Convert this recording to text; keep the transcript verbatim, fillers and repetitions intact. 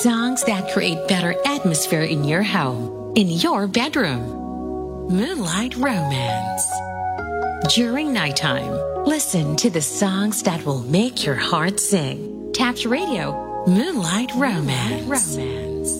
Songs that create better atmosphere in your home, in your bedroom. Moonlight Romance. During nighttime, listen to the songs that will make your heart sing. Taps Radio, Moonlight Romance. Romance.